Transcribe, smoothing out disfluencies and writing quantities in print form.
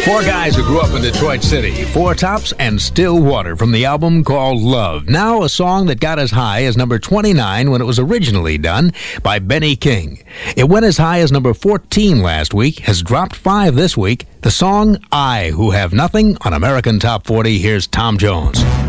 Four guys who grew up in Detroit City, Four Tops and Still Water from the album called Love. Now a song that got as high as number 29 when it was originally done by Benny King. It went as high as number 14 last week, has dropped 5 this week. The song I Who Have Nothing on American Top 40. Here's Tom Jones.